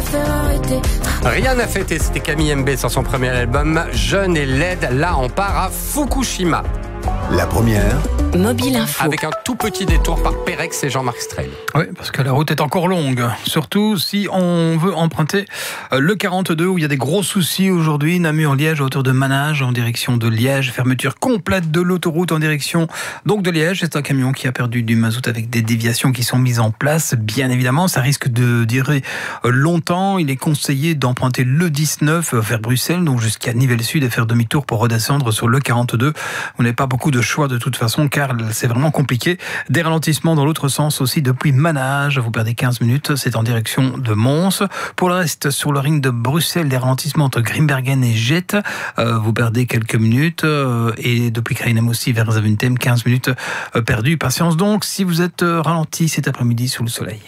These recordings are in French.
faire arrêter. Rien à fêter, c'était Camille MB sur son premier album Jeune et laide. Là, on part à Fukushima. La première. Mobile Info. Avec un tout petit détour par Pérex et Jean-Marc Streil. Oui, parce que la route est encore longue. Surtout si on veut emprunter le 42 où il y a des gros soucis aujourd'hui. Namur-Liège, à hauteur de Manage, en direction de Liège. Fermeture complète de l'autoroute en direction donc de Liège. C'est un camion qui a perdu du mazout avec des déviations qui sont mises en place. Bien évidemment, ça risque de durer longtemps. Il est conseillé d'emprunter le 19 vers Bruxelles, donc jusqu'à Nivelles-Sud et faire demi-tour pour redescendre sur le 42. Vous n'avez pas beaucoup de choix de toute façon car c'est vraiment compliqué. Des ralentissements dans l'autre sens aussi depuis Manage. Vous perdez 15 minutes. C'est en direction de Mons. Pour le reste, sur le ring de Bruxelles, des ralentissements entre Grimbergen et Jette. Vous perdez quelques minutes. Et depuis Krainem aussi vers Zaventem, 15 minutes perdues. Patience donc si vous êtes ralenti cet après-midi sous le soleil.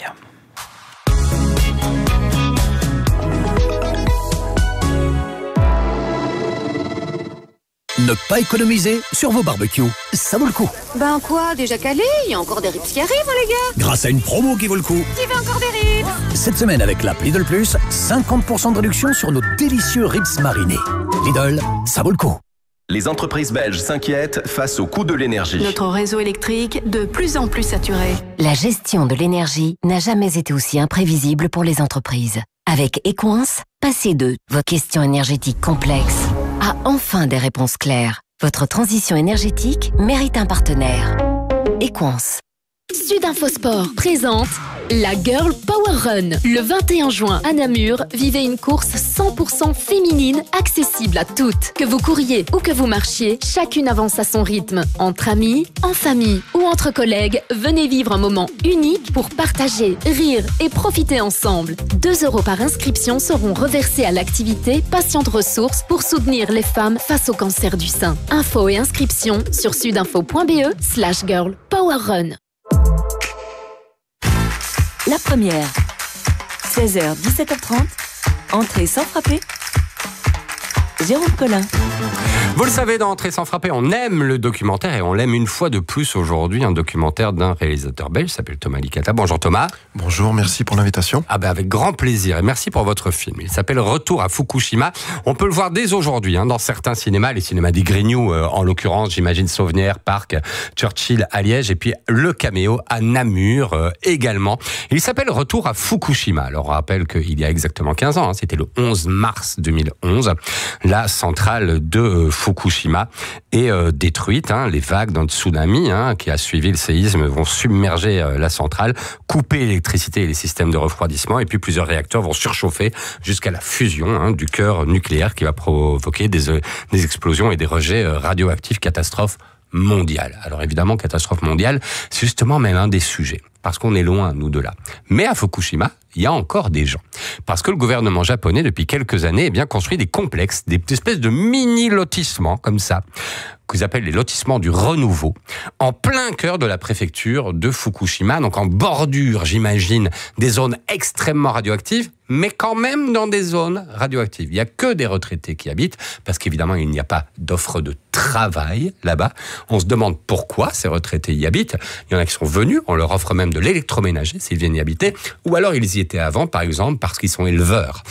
Ne pas économiser sur vos barbecues, ça vaut le coup. Ben quoi, déjà calé? Il y a encore des rips qui arrivent, les gars. Grâce à une promo qui vaut le coup. Qui veut encore des rips? Cette semaine avec l'app Lidl Plus, 50% de réduction sur nos délicieux rips marinés. Lidl, ça vaut le coup. Les entreprises belges s'inquiètent face au coût de l'énergie. Notre réseau électrique de plus en plus saturé. La gestion de l'énergie n'a jamais été aussi imprévisible pour les entreprises. Avec Equance, passez de vos questions énergétiques complexes à enfin des réponses claires. Votre transition énergétique mérite un partenaire. Equance. Sud Info Sport présente la Girl Power Run. Le 21 juin à Namur, vivez une course 100% féminine accessible à toutes. Que vous couriez ou que vous marchiez, chacune avance à son rythme. Entre amis, en famille ou entre collègues, venez vivre un moment unique pour partager, rire et profiter ensemble. 2 € par inscription seront reversés à l'activité Patientes Ressources pour soutenir les femmes face au cancer du sein. Infos et inscriptions sur sudinfo.be/Girl Power Run. La première. 16h, 17h30. Entrée sans frapper. Jérôme Collin. Vous le savez, dans Entrée sans frapper, on aime le documentaire et on l'aime une fois de plus aujourd'hui, un documentaire d'un réalisateur belge, il s'appelle Thomas Licata. Bonjour Thomas. Bonjour, merci pour l'invitation. Avec grand plaisir et merci pour votre film. Il s'appelle Retour à Fukushima. On peut le voir dès aujourd'hui dans certains cinémas, les cinémas des Grignoux en l'occurrence, j'imagine Sauvenière, Parc, Churchill à Liège et puis le Caméo à Namur également. Il s'appelle Retour à Fukushima. Alors on rappelle qu'il y a exactement 15 ans, c'était le 11 mars 2011, la centrale de Fukushima est détruite. Les vagues d'un tsunami qui a suivi le séisme vont submerger la centrale, couper l'électricité et les systèmes de refroidissement, et puis plusieurs réacteurs vont surchauffer jusqu'à la fusion du cœur nucléaire qui va provoquer des explosions et des rejets radioactifs. Catastrophe mondiale. Alors évidemment, catastrophe mondiale, c'est justement même un des sujets, parce qu'on est loin, nous, de là. Mais à Fukushima, il y a encore des gens. Parce que le gouvernement japonais, depuis quelques années, construit des complexes, des espèces de mini-lotissements, comme ça, qu'ils appellent les lotissements du renouveau, en plein cœur de la préfecture de Fukushima, donc en bordure, j'imagine, des zones extrêmement radioactives, mais quand même dans des zones radioactives. Il n'y a que des retraités qui habitent, parce qu'évidemment, il n'y a pas d'offre de travail là-bas. On se demande pourquoi ces retraités y habitent. Il y en a qui sont venus, on leur offre même de l'électroménager s'ils viennent y habiter, ou alors ils y étaient avant, par exemple, parce qu'ils sont éleveurs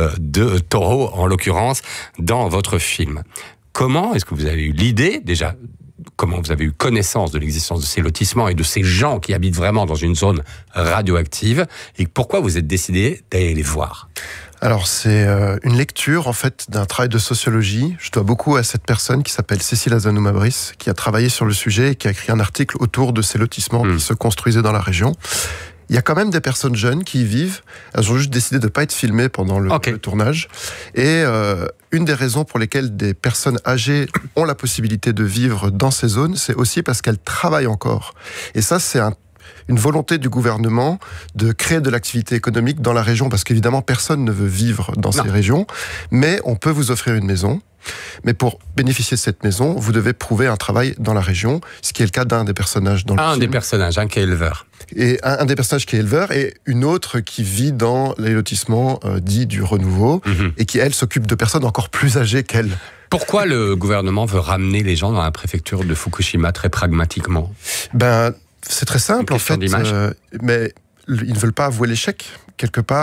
de taureaux, en l'occurrence, dans votre film. Comment est-ce que vous avez eu l'idée, déjà, comment vous avez eu connaissance de l'existence de ces lotissements et de ces gens qui habitent vraiment dans une zone radioactive, et pourquoi vous êtes décidé d'aller les voir ? Alors, c'est une lecture, en fait, d'un travail de sociologie. Je dois beaucoup à cette personne qui s'appelle Cécile Azanou-Mabris, qui a travaillé sur le sujet et qui a écrit un article autour de ces lotissements qui se construisaient dans la région. Il y a quand même des personnes jeunes qui y vivent. Elles ont juste décidé de ne pas être filmées pendant le tournage. Et une des raisons pour lesquelles des personnes âgées ont la possibilité de vivre dans ces zones, c'est aussi parce qu'elles travaillent encore. Et ça, c'est une volonté du gouvernement de créer de l'activité économique dans la région, parce qu'évidemment, personne ne veut vivre dans ces régions. Mais on peut vous offrir une maison. Mais pour bénéficier de cette maison, vous devez prouver un travail dans la région, ce qui est le cas d'un des personnages dans le film. Un des personnages, qui est éleveur. Et un des personnages qui est éleveur, et une autre qui vit dans les lotissements dits du renouveau, et qui, elle, s'occupe de personnes encore plus âgées qu'elle. Pourquoi le gouvernement veut ramener les gens dans la préfecture de Fukushima, très pragmatiquement ? C'est très simple, en fait, mais ils ne veulent pas avouer l'échec. Quelque part,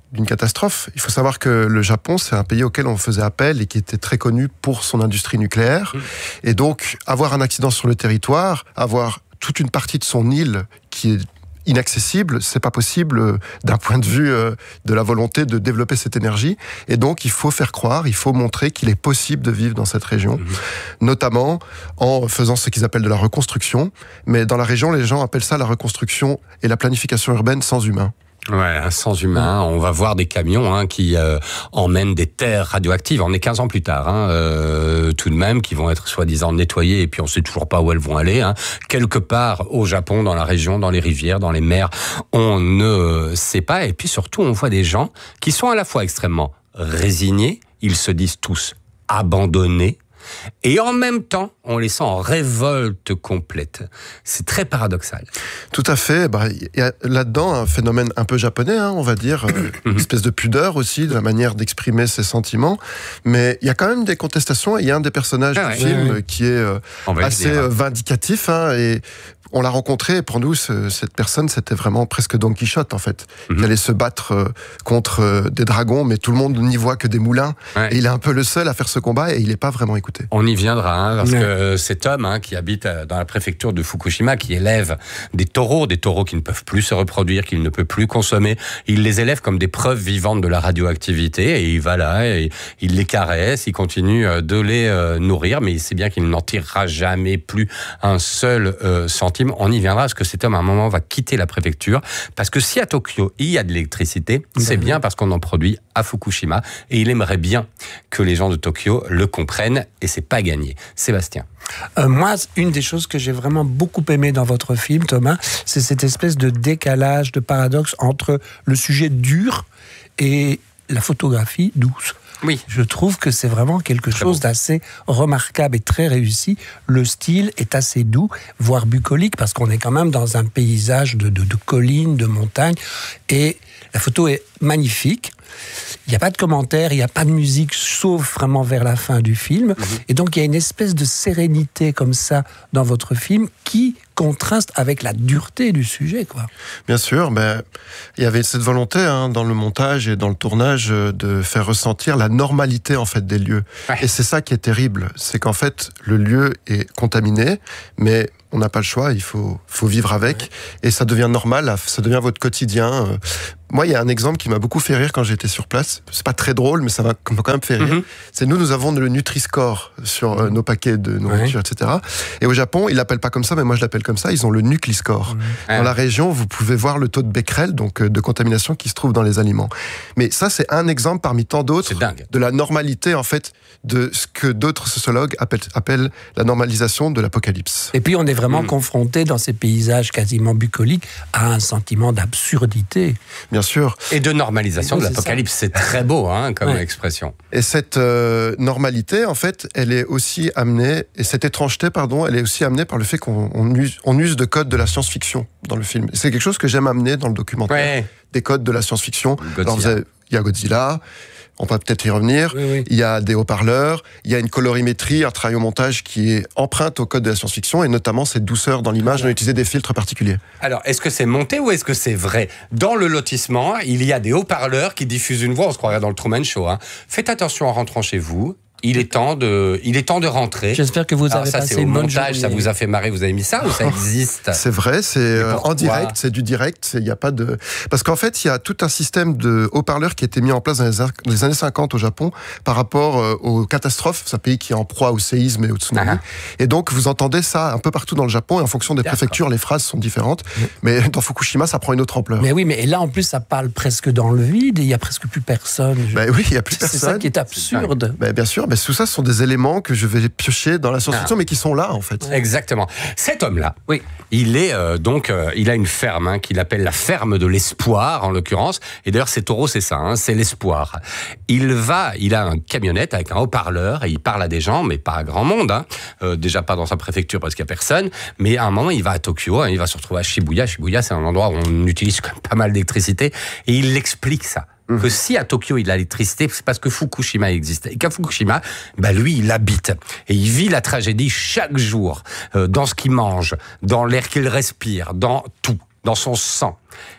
d'une catastrophe. Il faut savoir que le Japon, c'est un pays auquel on faisait appel et qui était très connu pour son industrie nucléaire. Et donc, avoir un accident sur le territoire, avoir toute une partie de son île qui est inaccessible, c'est pas possible d'un point de vue de la volonté de développer cette énergie. Et donc, il faut faire croire, il faut montrer qu'il est possible de vivre dans cette région, notamment en faisant ce qu'ils appellent de la reconstruction. Mais dans la région, les gens appellent ça la reconstruction et la planification urbaine sans humain. Ouais, sans humain. On va voir des camions qui emmènent des terres radioactives. On est 15 ans plus tard, tout de même, qui vont être soi-disant nettoyées et puis on sait toujours pas où elles vont aller. Quelque part au Japon, dans la région, dans les rivières, dans les mers, on ne sait pas. Et puis surtout, on voit des gens qui sont à la fois extrêmement résignés, ils se disent tous abandonnés, et en même temps, on les sent en révolte complète. C'est très paradoxal. Tout à fait. Il y a là-dedans un phénomène un peu japonais, on va dire, une espèce de pudeur aussi, de la manière d'exprimer ses sentiments. Mais il y a quand même des contestations. Il y a un des personnages du film qui est assez vindicatif, et on l'a rencontré, et pour nous, cette personne, c'était vraiment presque Don Quichotte, en fait. Il allait se battre contre des dragons, mais tout le monde n'y voit que des moulins. Et il est un peu le seul à faire ce combat, et il n'est pas vraiment écouté. On y viendra, parce que cet homme qui habite dans la préfecture de Fukushima, qui élève des taureaux qui ne peuvent plus se reproduire, qu'il ne peut plus consommer, il les élève comme des preuves vivantes de la radioactivité, et il va là, et il les caresse, il continue de les nourrir, mais il sait bien qu'il n'en tirera jamais plus un seul centime. On y viendra, parce que cet homme, à un moment, va quitter la préfecture, parce que si à Tokyo, il y a de l'électricité, c'est bien parce qu'on en produit à Fukushima, et il aimerait bien que les gens de Tokyo le comprennent, et c'est pas gagné. Sébastien. Moi, une des choses que j'ai vraiment beaucoup aimé dans votre film, Thomas, c'est cette espèce de décalage, de paradoxe entre le sujet dur et la photographie douce. Oui. Je trouve que c'est vraiment quelque chose d'assez remarquable et très réussi. Le style est assez doux, voire bucolique, parce qu'on est quand même dans un paysage de collines, de montagnes, et la photo est magnifique. Il n'y a pas de commentaires, il n'y a pas de musique, sauf vraiment vers la fin du film. Et donc, il y a une espèce de sérénité comme ça dans votre film qui contraste avec la dureté du sujet, quoi. Bien sûr, il y avait cette volonté dans le montage et dans le tournage de faire ressentir la normalité en fait des lieux. Et c'est ça qui est terrible, c'est qu'en fait le lieu est contaminé, mais on n'a pas le choix, il faut vivre avec, et ça devient normal, ça devient votre quotidien. Moi, il y a un exemple qui m'a beaucoup fait rire quand j'étais sur place. C'est pas très drôle, mais ça m'a quand même fait rire. C'est nous avons le Nutri-Score sur nos paquets de nourriture, etc. Et au Japon, ils l'appellent pas comme ça, mais moi je l'appelle comme ça. Ils ont le Nucli-Score. Dans la région, vous pouvez voir le taux de becquerel, donc de contamination qui se trouve dans les aliments. Mais ça, c'est un exemple parmi tant d'autres de la normalité, en fait, de ce que d'autres sociologues appellent la normalisation de l'apocalypse. Et puis, on est vraiment confronté dans ces paysages quasiment bucoliques à un sentiment d'absurdité. Bien sûr. Et de normalisation de l'apocalypse. C'est très beau comme expression. Et cette normalité, en fait, elle est aussi amenée, et cette étrangeté, elle est aussi amenée par le fait qu'on use de codes de la science-fiction dans le film. C'est quelque chose que j'aime amener dans le documentaire. Des codes de la science-fiction. Alors, il y a Godzilla. On va peut-être y revenir. Il y a des haut-parleurs, il y a une colorimétrie, un travail au montage qui est empreinte au code de la science-fiction, et notamment cette douceur dans l'image, on a utilisé des filtres particuliers. Alors, est-ce que c'est monté ou est-ce que c'est vrai? Dans le lotissement, il y a des haut-parleurs qui diffusent une voix, on se croirait dans le Truman Show. Faites attention en rentrant chez vous. Il est temps de rentrer. J'espère que vous avez passé une bonne journée. Ça vous a fait marrer, vous avez mis ça ou ça existe? C'est vrai, c'est en direct, c'est du direct, il y a pas de... Parce qu'en fait, il y a tout un système de haut-parleurs qui a été mis en place dans les années 50 au Japon par rapport aux catastrophes, c'est un pays qui est en proie au séisme et au tsunami. Et donc, vous entendez ça un peu partout dans le Japon, et en fonction des préfectures, les phrases sont différentes. Mais dans Fukushima, ça prend une autre ampleur. Mais oui, mais là, en plus, ça parle presque dans le vide, et il n'y a presque plus personne. Oui, il n'y a plus personne. C'est ça qui est absurde. Bien sûr. Tout ça, ce sont des éléments que je vais piocher dans la science-fiction, mais qui sont là, en fait. Exactement. Cet homme-là, il est il a une ferme qu'il appelle la ferme de l'espoir, en l'occurrence. Et d'ailleurs, ces taureaux, c'est ça, c'est l'espoir. Il a une camionnette avec un haut-parleur et il parle à des gens, mais pas à grand monde. Déjà pas dans sa préfecture parce qu'il n'y a personne. Mais à un moment, il va à Tokyo, il va se retrouver à Shibuya. Shibuya, c'est un endroit où on utilise quand même pas mal d'électricité. Et il explique ça. Que si à Tokyo il a l'électricité, c'est parce que Fukushima existe. Et qu'à Fukushima, lui, il habite. Et il vit la tragédie chaque jour, dans ce qu'il mange, dans l'air qu'il respire, dans tout, dans son sang.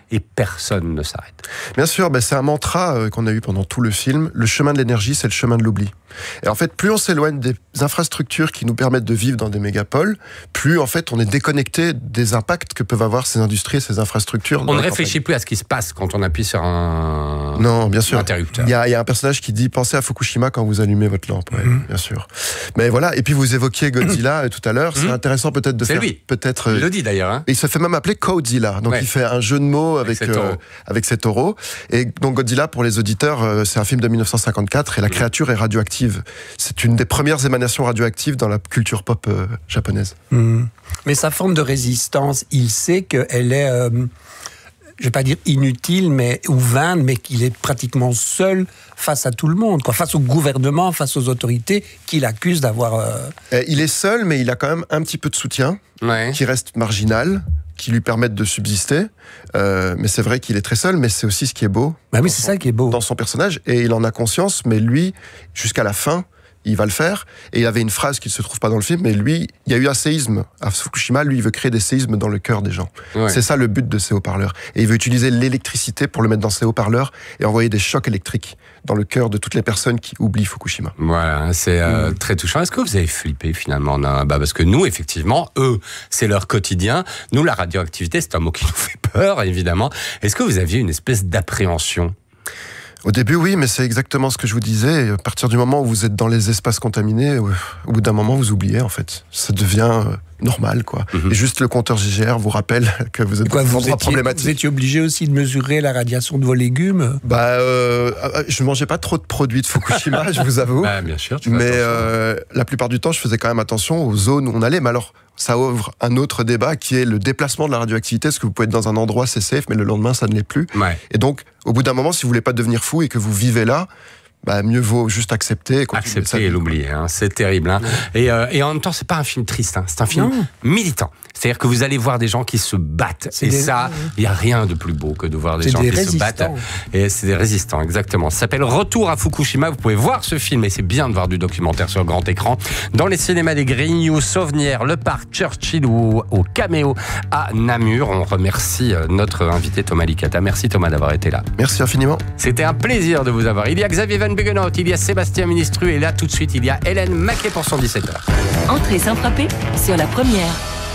et personne ne s'arrête. Bien sûr, c'est un mantra qu'on a eu pendant tout le film. Le chemin de l'énergie, c'est le chemin de l'oubli. Et en fait, plus on s'éloigne des infrastructures qui nous permettent de vivre dans des mégapoles, plus en fait on est déconnecté des impacts que peuvent avoir ces industries et ces infrastructures. On ne réfléchit plus à ce qui se passe quand on appuie sur un interrupteur. Il y a un personnage qui dit « Pensez à Fukushima quand vous allumez votre lampe ». Ouais, bien sûr. Mais voilà, et puis vous évoquiez Godzilla tout à l'heure. C'est intéressant peut-être de faire... Peut-être, il le dit d'ailleurs. Hein. Il se fait même appeler Codzilla. Donc il fait un jeu de mots avec ces taureaux. Et donc Godzilla, pour les auditeurs, c'est un film de 1954 et la créature est radioactive. C'est une des premières émanations radioactives dans la culture pop japonaise. Mais sa forme de résistance, il sait qu'elle est, je ne vais pas dire inutile ou vaine, mais qu'il est pratiquement seul face à tout le monde, face au gouvernement, face aux autorités qu'il accuse d'avoir... Il est seul, mais il a quand même un petit peu de soutien, qui reste marginal, qui lui permettent de subsister. Mais c'est vrai qu'il est très seul, mais c'est aussi ce qui est beau. Oui, c'est ça qui est beau. Dans son personnage, et il en a conscience, mais lui, jusqu'à la fin, il va le faire. Et il avait une phrase qui ne se trouve pas dans le film, mais lui, il y a eu un séisme à Fukushima, lui, il veut créer des séismes dans le cœur des gens. C'est ça le but de ces haut-parleurs. Et il veut utiliser l'électricité pour le mettre dans ces haut-parleurs et envoyer des chocs électriques dans le cœur de toutes les personnes qui oublient Fukushima. Voilà, c'est très touchant. Est-ce que vous avez flippé finalement? Parce que nous, effectivement, eux, c'est leur quotidien. Nous, la radioactivité, c'est un mot qui nous fait peur, évidemment. Est-ce que vous aviez une espèce d'appréhension? Au début, oui, mais c'est exactement ce que je vous disais. À partir du moment où vous êtes dans les espaces contaminés, au bout d'un moment, vous oubliez, en fait. Ça devient normal, quoi. Et juste le compteur GGR vous rappelle que vous êtes dans un endroit problématique. Vous étiez obligé aussi de mesurer la radiation de vos légumes? Je mangeais pas trop de produits de Fukushima, je vous avoue. Bien sûr, mais la plupart du temps, je faisais quand même attention aux zones où on allait. Mais alors, ça ouvre un autre débat qui est le déplacement de la radioactivité. Parce que vous pouvez être dans un endroit, c'est safe, mais le lendemain, ça ne l'est plus. Et donc, au bout d'un moment, si vous voulez pas devenir fou et que vous vivez là, mieux vaut juste accepter. Accepter et l'oublier, c'est terrible. Et en même temps, c'est pas un film triste, c'est un film militant. C'est-à-dire que vous allez voir des gens qui se battent. Il n'y a rien de plus beau que de voir des gens qui se battent. Et c'est des résistants, exactement. Ça s'appelle Retour à Fukushima. Vous pouvez voir ce film, et c'est bien de voir du documentaire sur grand écran, dans les cinémas des Grignoux, Sauvenière, le parc Churchill ou au Caméo à Namur. On remercie notre invité Thomas Licata. Merci Thomas d'avoir été là. Merci infiniment. C'était un plaisir de vous avoir. Il y a Xavier Van Buggenhout, il y a Sébastien Ministru, et là tout de suite il y a Hélène Maquet pour son 17h. Entrée sans frapper sur la première.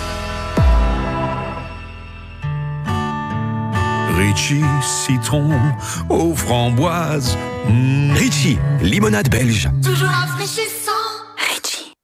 Ritchie, citron aux framboises. Ritchie, limonade belge. Toujours rafraîchissant. Ritchie.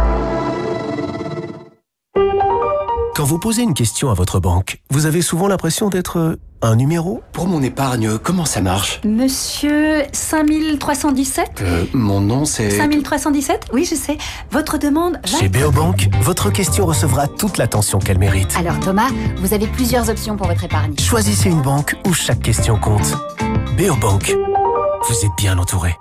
Quand vous posez une question à votre banque, vous avez souvent l'impression d'être un numéro? Pour mon épargne, comment ça marche? Monsieur 5317 Mon nom c'est... 5317 Oui, je sais. Votre demande va... Chez Beobank, votre question recevra toute l'attention qu'elle mérite. Alors Thomas, vous avez plusieurs options pour votre épargne. Choisissez une banque où chaque question compte. Beobank, vous êtes bien entouré.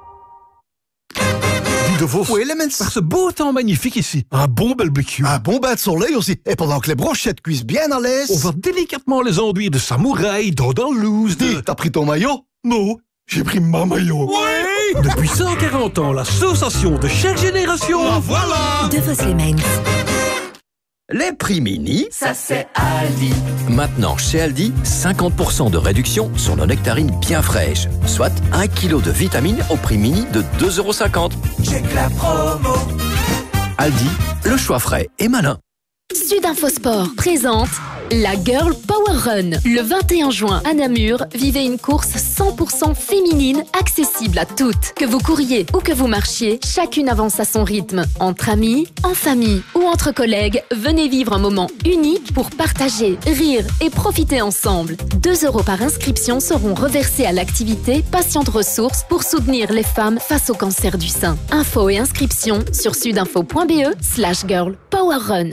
De vos éléments par ce beau temps magnifique ici. Un bon barbecue. Un bon bain de soleil aussi. Et pendant que les brochettes cuisent bien à l'aise, on va délicatement les enduire de samouraï dans le loose. T'as pris ton maillot? Non, j'ai pris ma maillot. Oui. Depuis 140 ans, l'association de chaque génération. Voilà. De vos éléments. Les prix mini, ça c'est Aldi. Maintenant chez Aldi, 50% de réduction sur nos nectarines bien fraîches, soit 1 kg de vitamines au prix mini de 2,50 €. Check la promo. Aldi, le choix frais et malin. Sudinfosport présente la Girl Power Run. Le 21 juin à Namur, vivez une course 100% féminine accessible à toutes. Que vous couriez ou que vous marchiez, chacune avance à son rythme. Entre amis, en famille ou entre collègues, venez vivre un moment unique pour partager, rire et profiter ensemble. 2 € par inscription seront reversés à l'activité Patientes Ressources pour soutenir les femmes face au cancer du sein. Infos et inscriptions sur sudinfo.be/Girl Power Run.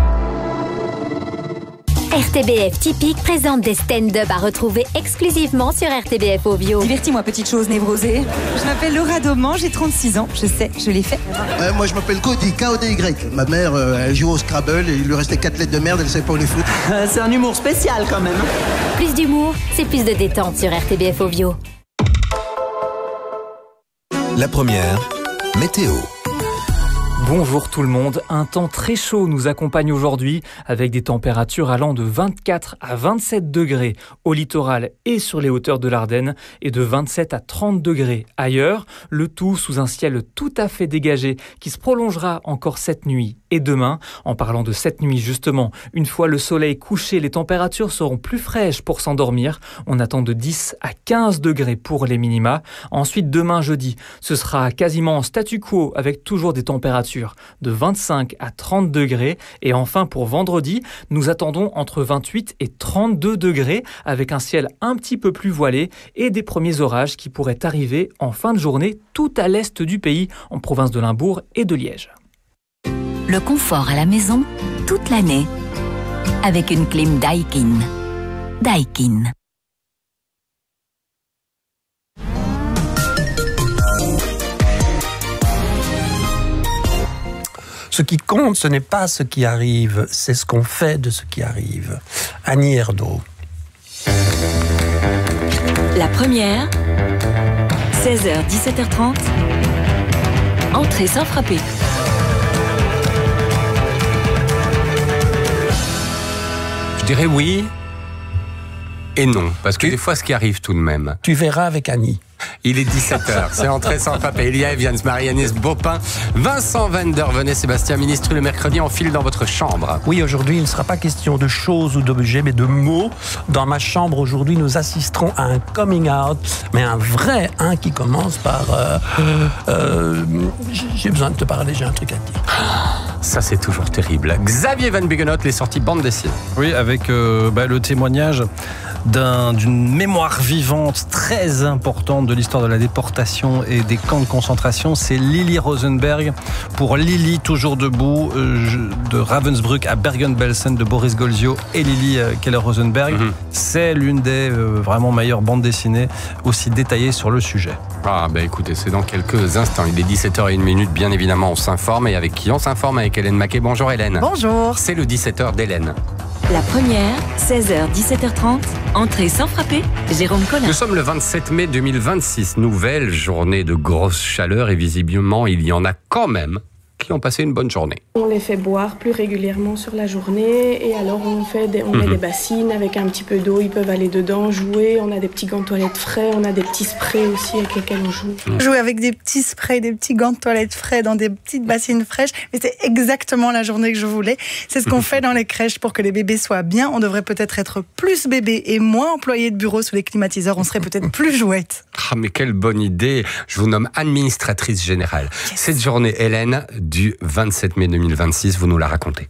RTBF Typique présente des stand-up à retrouver exclusivement sur RTBF Ovio. Divertis-moi, petite chose névrosée. Je m'appelle Laura Dauman, j'ai 36 ans. Je sais, je l'ai fait. Moi, je m'appelle Cody, K-O-D-Y. Ma mère, elle joue au Scrabble et il lui restait 4 lettres de merde, elle savait pas où les foutre. C'est un humour spécial quand même. Plus d'humour, c'est plus de détente sur RTBF Ovio. La première, météo. Bonjour tout le monde, un temps très chaud nous accompagne aujourd'hui avec des températures allant de 24 à 27 degrés au littoral et sur les hauteurs de l'Ardenne et de 27 à 30 degrés ailleurs, le tout sous un ciel tout à fait dégagé qui se prolongera encore cette nuit et demain. En parlant de cette nuit justement, une fois le soleil couché, les températures seront plus fraîches pour s'endormir. On attend de 10 à 15 degrés pour les minima. Ensuite demain jeudi, ce sera quasiment en statu quo avec toujours des températures de 25 à 30 degrés. Et enfin, pour vendredi, nous attendons entre 28 et 32 degrés avec un ciel un petit peu plus voilé et des premiers orages qui pourraient arriver en fin de journée tout à l'est du pays, en province de Limbourg et de Liège. Le confort à la maison, toute l'année, avec une clim Daikin. Daikin. Ce qui compte, ce n'est pas ce qui arrive, c'est ce qu'on fait de ce qui arrive. Annie Erdős. La première, 16h, 17h30, entrée sans frapper. Je dirais oui et non, parce que des fois, ce qui arrive tout de même. Tu verras avec Annie. Il est 17h, c'est entrée sans frapper. Elia Evians, Marie-Agnès Baupin, Vincent Vandervenez, Sébastien Ministre, le mercredi, on file dans votre chambre. Oui, aujourd'hui, il ne sera pas question de choses ou d'objets, mais de mots. Dans ma chambre, aujourd'hui, nous assisterons à un coming out, mais un vrai, qui commence par... j'ai besoin de te parler, j'ai un truc à te dire. Ça, c'est toujours terrible. Xavier Van Buggenot, les sorties bande dessinée. Oui, avec le témoignage d'une mémoire vivante très importante de l'histoire de la déportation et des camps de concentration. C'est Lili Rosenberg pour Lili toujours debout de Ravensbrück à Bergen-Belsen de Boris Golzio et Lili Keller-Rosenberg. C'est l'une des vraiment meilleures bandes dessinées aussi détaillées sur le sujet. Ah écoutez, c'est dans quelques instants. Il est 17h01, bien évidemment, on s'informe. Et avec qui on s'informe? Avec Hélène Maquet. Bonjour Hélène. Bonjour. C'est le 17h d'Hélène. La première, 16h, 17h30, entrée sans frapper, Jérôme Collin. Nous sommes le 27 mai 2026, nouvelle journée de grosse chaleur et visiblement il y en a quand même qui ont passé une bonne journée. On les fait boire plus régulièrement sur la journée et alors on met des bassines avec un petit peu d'eau, ils peuvent aller dedans, jouer, on a des petits gants de toilette frais, on a des petits sprays aussi avec lesquels on joue. Jouer avec des petits sprays, des petits gants de toilette frais dans des petites bassines fraîches, mais c'est exactement la journée que je voulais. C'est ce qu'on fait dans les crèches pour que les bébés soient bien. On devrait peut-être être plus bébés et moins employés de bureau sous les climatiseurs, on serait peut-être plus jouettes. Ah mais quelle bonne idée. Je vous nomme administratrice générale. Yes. Cette journée, Hélène, du 27 mai 2026, vous nous la racontez.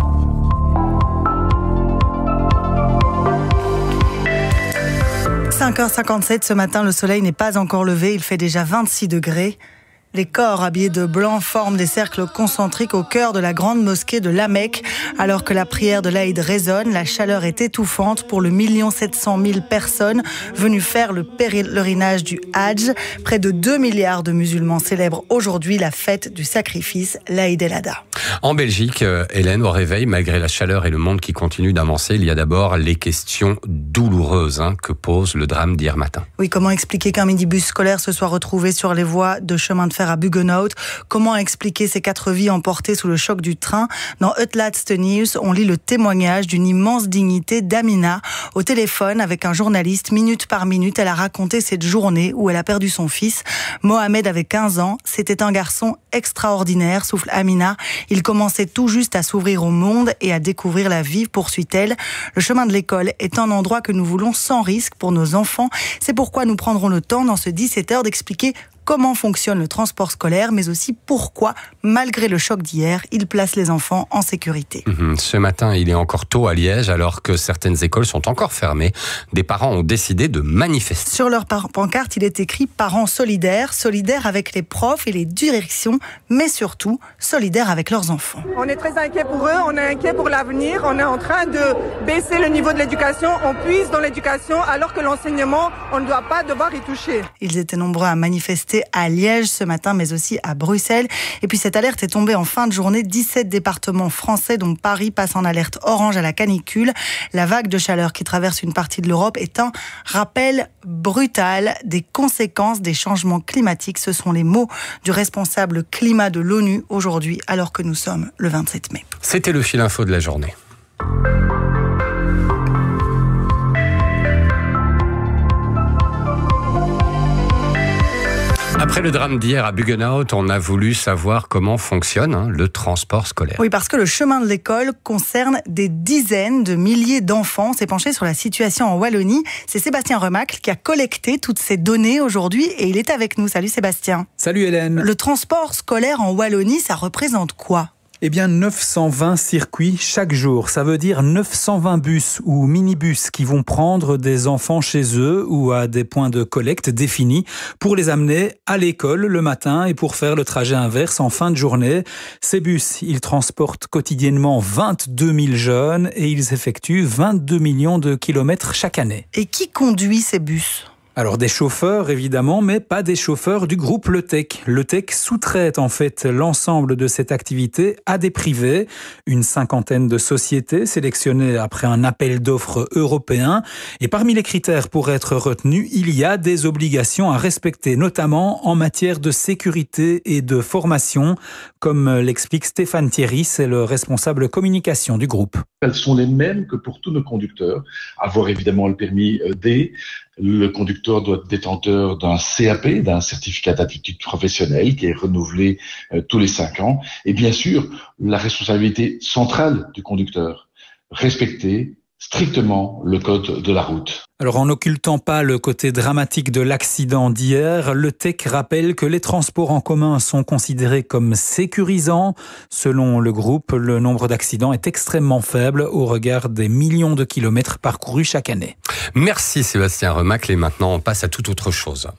« 5h57 ce matin, le soleil n'est pas encore levé, il fait déjà 26 degrés. Les corps habillés de blanc forment des cercles concentriques au cœur de la grande mosquée de La Mecque. Alors que la prière de l'Aïd résonne, la chaleur est étouffante pour le 1 700 000 personnes venues faire le pèlerinage du Hadj. Près de 2 milliards de musulmans célèbrent aujourd'hui la fête du sacrifice, l'Aïd el-Adha. En Belgique, Hélène, au réveil, malgré la chaleur et le monde qui continue d'avancer, il y a d'abord les questions douloureuses que pose le drame d'hier matin. Oui, comment expliquer qu'un minibus scolaire se soit retrouvé sur les voies de chemin de fer à Buggenhout? Comment expliquer ces 4 vies emportées sous le choc du train? Dans Het Laatste Nieuws, on lit le témoignage d'une immense dignité d'Amina. Au téléphone, avec un journaliste, minute par minute, elle a raconté cette journée où elle a perdu son fils. Mohamed avait 15 ans. C'était un garçon extraordinaire, souffle Amina. Il commençait tout juste à s'ouvrir au monde et à découvrir la vie, poursuit-elle. Le chemin de l'école est un endroit que nous voulons sans risque pour nos enfants. C'est pourquoi nous prendrons le temps dans ce 17h d'expliquer comment fonctionne le transport scolaire, mais aussi pourquoi, malgré le choc d'hier, il place les enfants en sécurité. Ce matin, il est encore tôt à Liège, alors que certaines écoles sont encore fermées. Des parents ont décidé de manifester. Sur leur pancarte, il est écrit « Parents solidaires », solidaires avec les profs et les directions, mais surtout solidaires avec leurs enfants. On est très inquiets pour eux, on est inquiets pour l'avenir, on est en train de baisser le niveau de l'éducation, on puise dans l'éducation, alors que l'enseignement, on ne doit pas devoir y toucher. Ils étaient nombreux à manifester l'université à Liège ce matin, mais aussi à Bruxelles. Et puis cette alerte est tombée en fin de journée. 17 départements français, dont Paris, passe en alerte orange à la canicule. La vague de chaleur qui traverse une partie de l'Europe est un rappel brutal des conséquences des changements climatiques. Ce sont les mots du responsable climat de l'ONU aujourd'hui, alors que nous sommes le 27 mai. C'était le fil info de la journée. Après le drame d'hier à Buggenhout, on a voulu savoir comment fonctionne le transport scolaire. Oui, parce que le chemin de l'école concerne des dizaines de milliers d'enfants. On s'est penché sur la situation en Wallonie. C'est Sébastien Remacle qui a collecté toutes ces données aujourd'hui et il est avec nous. Salut Sébastien. Salut Hélène. Le transport scolaire en Wallonie, ça représente quoi ? Eh bien, 920 circuits chaque jour. Ça veut dire 920 bus ou minibus qui vont prendre des enfants chez eux ou à des points de collecte définis pour les amener à l'école le matin et pour faire le trajet inverse en fin de journée. Ces bus, ils transportent quotidiennement 22 000 jeunes et ils effectuent 22 millions de kilomètres chaque année. Et qui conduit ces bus ? Alors des chauffeurs évidemment, mais pas des chauffeurs du groupe Le Tech. Le Tech sous-traite en fait l'ensemble de cette activité à des privés. Une cinquantaine de sociétés sélectionnées après un appel d'offres européen. Et parmi les critères pour être retenus, il y a des obligations à respecter, notamment en matière de sécurité et de formation, comme l'explique Stéphane Thierry, c'est le responsable communication du groupe. Elles sont les mêmes que pour tous nos conducteurs. Avoir évidemment le permis D. Le conducteur doit être détenteur d'un CAP, d'un certificat d'aptitude professionnelle qui est renouvelé tous les 5 ans. Et bien sûr, la responsabilité centrale du conducteur, respecter strictement le code de la route. Alors en n'occultant pas le côté dramatique de l'accident d'hier, le Tech rappelle que les transports en commun sont considérés comme sécurisants. Selon le groupe, le nombre d'accidents est extrêmement faible au regard des millions de kilomètres parcourus chaque année. Merci Sébastien Remacle et maintenant on passe à toute autre chose.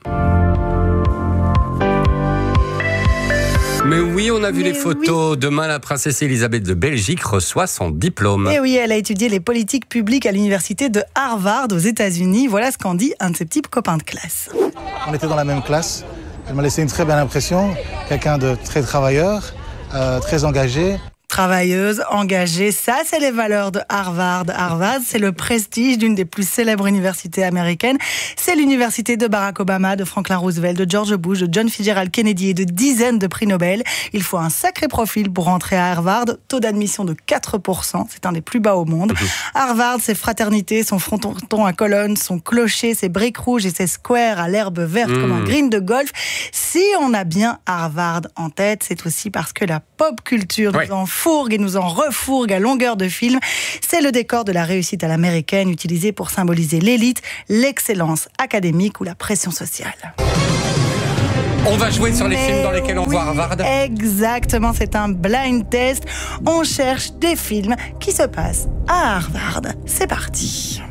Mais oui, on a vu les photos. Oui. Demain, la princesse Elisabeth de Belgique reçoit son diplôme. Et oui, elle a étudié les politiques publiques à l'université de Harvard aux États-Unis. Voilà ce qu'en dit un de ses petits copains de classe. On était dans la même classe. Elle m'a laissé une très belle impression. Quelqu'un de très travailleur, très engagé. Travailleuse, engagée, ça c'est les valeurs de Harvard. Harvard, c'est le prestige d'une des plus célèbres universités américaines. C'est l'université de Barack Obama, de Franklin Roosevelt, de George Bush, de John Fitzgerald Kennedy et de dizaines de prix Nobel. Il faut un sacré profil pour rentrer à Harvard. Taux d'admission de 4%, c'est un des plus bas au monde. Harvard, c'est fraternité, son fronton à colonnes, son clocher, ses briques rouges et ses squares à l'herbe verte comme un green de golf. Si on a bien Harvard en tête, c'est aussi parce que la pop culture nous en fourgue et nous en refourgue à longueur de film. C'est le décor de la réussite à l'américaine, utilisé pour symboliser l'élite, l'excellence académique ou la pression sociale. On va jouer sur les films dans lesquels on voit Harvard. Exactement, c'est un blind test. On cherche des films qui se passent à Harvard. C'est parti.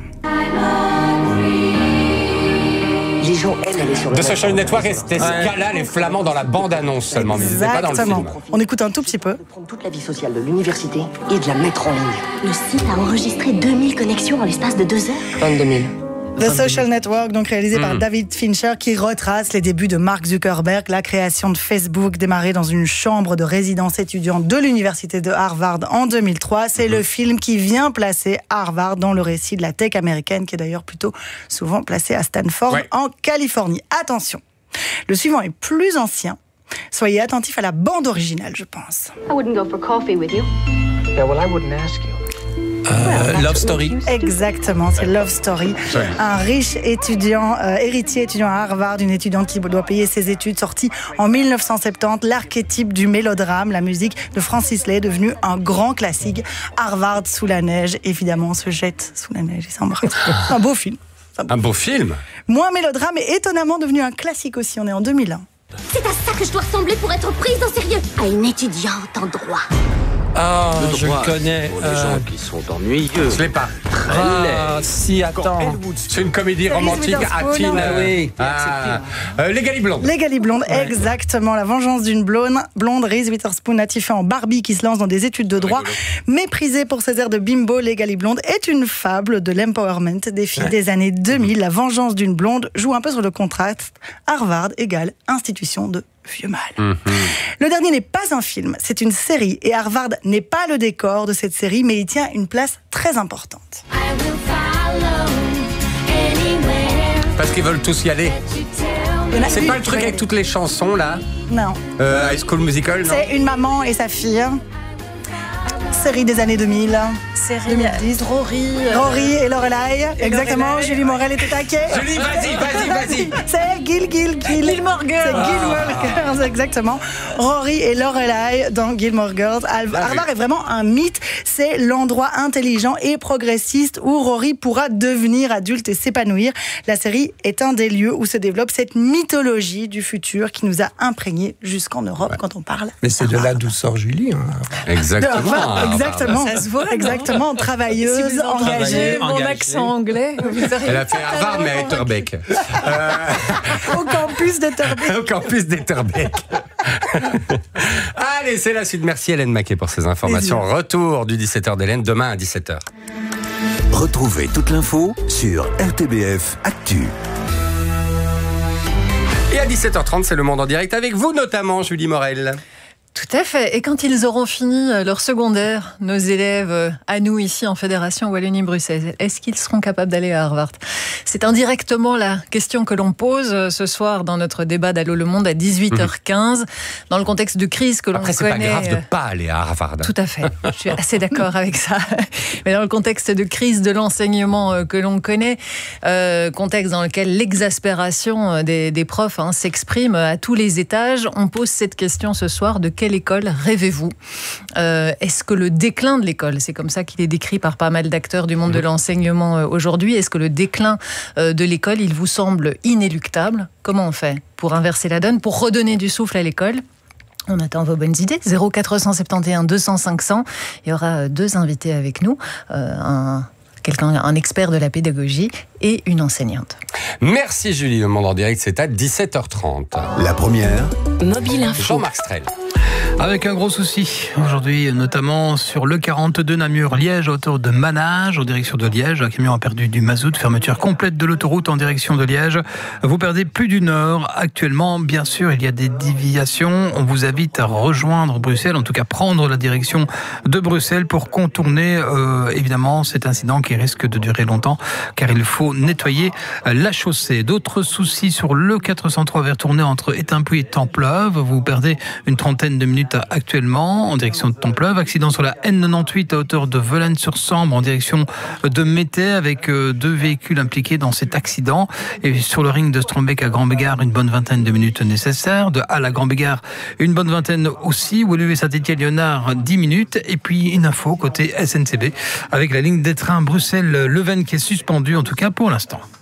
Les gens aiment aller sur le The Social Network, c'était ce cas-là, les flamands dans la bande-annonce seulement, mais ils n'étaient pas dans le film. On écoute un tout petit peu. Prendre toute la vie sociale de l'université et de la mettre en ligne. Le site a enregistré 2000 connexions en l'espace de 2 heures. 22 000. The Social Network, donc réalisé par David Fincher, qui retrace les débuts de Mark Zuckerberg, la création de Facebook démarrée dans une chambre de résidence étudiante de l'université de Harvard en 2003. C'est le film qui vient placer Harvard dans le récit de la tech américaine, qui est d'ailleurs plutôt souvent placée à Stanford, en Californie. Attention, le suivant est plus ancien. Soyez attentifs à la bande originale, je pense. I wouldn't go for coffee with you. Yeah, well, I wouldn't ask you. Love Story. Exactement, c'est Love Story. Un riche étudiant, héritier étudiant à Harvard, une étudiante qui doit payer ses études, sortie en 1970, l'archétype du mélodrame. La musique de Francis Lay est devenue un grand classique. Harvard sous la neige, évidemment, on se jette sous la neige et s'embrasse. Un beau film. Un beau film. Moins mélodrame et étonnamment devenu un classique aussi. On est en 2001. C'est à ça que je dois ressembler pour être prise au sérieux. À une étudiante en droit. Ah, je le connais. Pour les gens qui sont ennuyeux. Je l'ai pas. Si, attends. C'est une comédie romantique à teen. Oui. Les Galiblondes. Les Galiblondes, exactement. La vengeance d'une blonde. Reese Witherspoon, attifée en Barbie, qui se lance dans des études de droit. Méprisée pour ses airs de bimbo, Les Galiblondes est une fable de l'empowerment des filles des années 2000. La vengeance d'une blonde joue un peu sur le contraste. Harvard égale institution de vieux mal. Le dernier n'est pas un film, c'est une série. Et Harvard n'est pas le décor de cette série, mais il tient une place très importante. Parce qu'ils veulent tous y aller. C'est pas le truc avec toutes les chansons, là? Non. High School Musical, non? C'est une maman et sa fille. Série des années 2000. Série 2010. Rory et Lorelai. Exactement, Julie Morel était taquet. Julie, vas-y. C'est Gilmore Girls. C'est Gilmore Girls, exactement. Rory et Lorelai dans Gilmore Girls. Harvard est vraiment un mythe. C'est l'endroit intelligent et progressiste où Rory pourra devenir adulte et s'épanouir. La série est un des lieux où se développe cette mythologie du futur qui nous a imprégnés jusqu'en Europe quand on parle. Mais c'est de là d'où sort Julie. Exactement. Exactement. Ça se voit. Exactement. Travailleuse, Si vous engagée. Mon accent anglais. Elle a fait Harvard, mais à Etterbeek. Au campus d'Etterbeek. Au campus d'Etterbeek. Allez, c'est la suite. Merci Hélène Maquet pour ces informations. Retour du 17h d'Hélène demain à 17h. Retrouvez toute l'info sur RTBF Actu. Et à 17h30, c'est le Monde en direct avec vous notamment, Julie Morel. Tout à fait. Et quand ils auront fini leur secondaire, nos élèves, à nous ici en Fédération Wallonie-Bruxelles, est-ce qu'ils seront capables d'aller à Harvard? C'est indirectement la question que l'on pose ce soir dans notre débat d'Allô le Monde à 18h15, dans le contexte de crise que l'on connaît. Après, c'est pas grave de ne pas aller à Harvard. Tout à fait. Je suis assez d'accord avec ça. Mais dans le contexte de crise de l'enseignement que l'on connaît, contexte dans lequel l'exaspération des profs s'exprime à tous les étages, on pose cette question ce soir: de quelle école rêvez-vous? Est-ce que le déclin de l'école, c'est comme ça qu'il est décrit par pas mal d'acteurs du monde de l'enseignement aujourd'hui, est-ce que le déclin de l'école, il vous semble inéluctable? Comment on fait pour inverser la donne, pour redonner du souffle à l'école? On attend vos bonnes idées. 0471 200 500. Il y aura deux invités avec nous. Un expert de la pédagogie et une enseignante. Merci Julie. Le Monde en direct, c'est à 17h30. La première. Mobile Info. Jean-Marc Strel. Avec un gros souci, aujourd'hui, notamment sur le 42 Namur-Liège, à hauteur de Manage, en direction de Liège. Un camion a perdu du mazout, fermeture complète de l'autoroute en direction de Liège. Vous perdez plus d'une heure. Actuellement, bien sûr, il y a des déviations. On vous invite à rejoindre Bruxelles, en tout cas prendre la direction de Bruxelles pour contourner, évidemment, cet incident qui risque de durer longtemps, car il faut nettoyer la chaussée. D'autres soucis sur le 403 vers tourner entre Étainpuy et Templeuve. Vous perdez une trentaine de minutes actuellement en direction de Templeuve. Accident sur la N98 à hauteur de Velaines-sur-Sambre en direction de Métais avec deux véhicules impliqués dans cet accident. Et sur le ring de Strombeck à Grand-Bégard, une bonne vingtaine de minutes nécessaires. De Halle à Grand-Bégard, une bonne vingtaine aussi. Woluwe Saint-Étienne-Léonard, 10 minutes. Et puis une info côté SNCB avec la ligne des trains Bruxelles-Leuven qui est suspendue, en tout cas pour l'instant.